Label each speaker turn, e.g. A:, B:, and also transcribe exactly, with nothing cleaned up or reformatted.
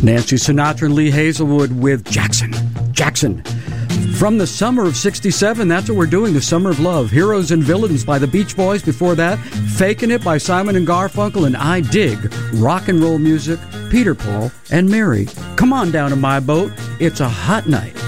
A: Nancy Sinatra and Lee Hazelwood with Jackson. Jackson. From the summer of sixty-seven, that's what we're doing, the Summer of Love. Heroes and Villains by the Beach Boys. Before that, Fakin' It by Simon and Garfunkel. And I Dig Rock and Roll Music, Peter, Paul, and Mary. Come on down to my boat. It's a hot night.